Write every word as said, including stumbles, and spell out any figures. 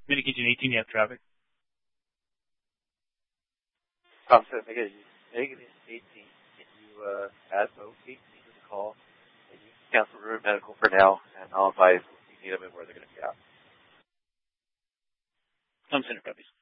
Mitigation eighteen, you have traffic. Um, so make it negative eighteen. Can you uh, add both eighteen to the call? And you can cancel Root Medical for now, and I'll advise if you need them and where they're going to be at. I'm Center Copies.